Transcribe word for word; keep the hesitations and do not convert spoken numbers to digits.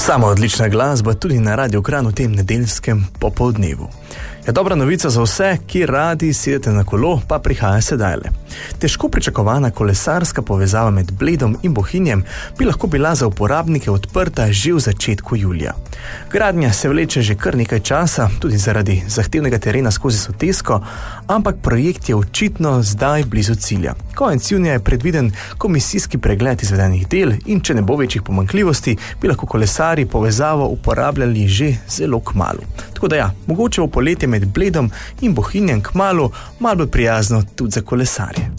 Sama odlična glasba tudi na Radio Kranj v tem nedeljskem popoldnevu. Ja, dobra novica za vse, ki radi sedete na kolo, pa prihaja sedajle. Težko pričakovana kolesarska povezava med Bledom in Bohinjem bi lahko bila za uporabnike odprta že v začetku julija. Gradnja se vleče že kar nekaj časa, tudi zaradi zahtevnega terena skozi Sotesko, ampak projekt je očitno zdaj blizu cilja. Konec junija je predviden komisijski pregled izvedenih del in če ne bo večjih pomanjkljivosti, bi lahko kolesarji povezavo uporabljali že zelo kmalu. Tako da ja, mogoče bo poletje med Bledom in Bohinjem kmalu malo bolj prijazno tudi za kolesarje.